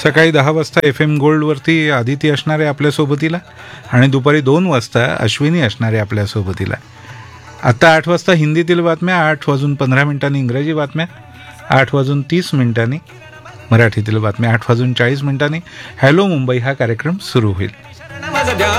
सकाळी 10 वाजता FM गोल्डवरती आदिती असणार आहे आपल्या सोबतीला आणि दुपारी 2 वाजता अश्विनी असणार आहे आपल्या सोबतीला. आत्ता 8 वाजता हिंदीतील बातम्या, 8:15 इंग्रजी बातम्या, 8:30 मराठीतील बातम्या, 8:40 हॅलो मुंबई हा कार्यक्रम सुरू होईल.